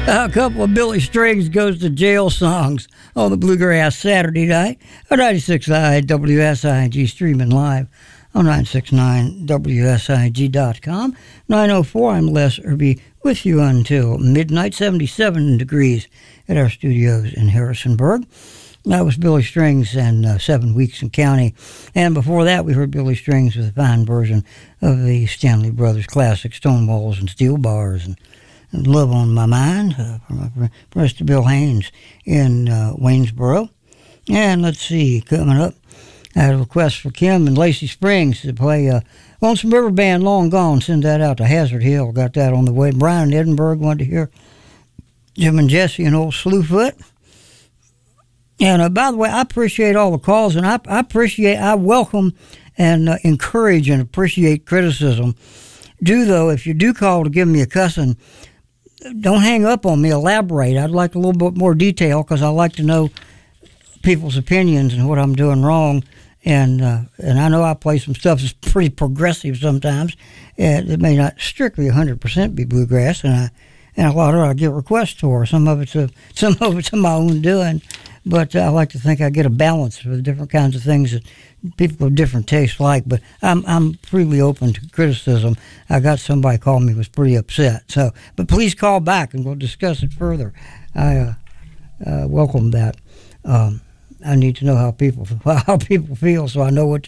A couple of Billy Strings Goes to Jail songs on the Bluegrass Saturday night on 96.9 WSIG, streaming live on 969WSIG.com. 9:04, I'm Les Irby with you until midnight, 77 degrees at our studios in Harrisonburg. That was Billy Strings and 7 Weeks in County. And before that, we heard Billy Strings with a fine version of the Stanley Brothers classic, Stonewalls and Steel Bars, and Love on My Mind from Mr. Bill Haynes in Waynesboro. And let's see, coming up, I had a request for Kim and Lacey Springs to play Lonesome River Band, Long Gone. Send that out to Hazard Hill. Got that on the way. Brian in Edinburgh wanted to hear Jim and Jesse and Old Slewfoot. And by the way, I appreciate all the calls, and I welcome and encourage and appreciate criticism. Though, if you do call to give me a cussing, don't hang up on me. Elaborate. I'd like a little bit more detail because I like to know people's opinions and what I'm doing wrong. And I know I play some stuff that's pretty progressive sometimes. It may not strictly 100% be bluegrass, and a lot of it I get requests for. Some of it's my own doing. But I like to think I get a balance with different kinds of things that people of different tastes like. But I'm freely open to criticism. I got somebody call me was pretty upset. But please call back and we'll discuss it further. I welcome that. I need to know how people feel so I know what to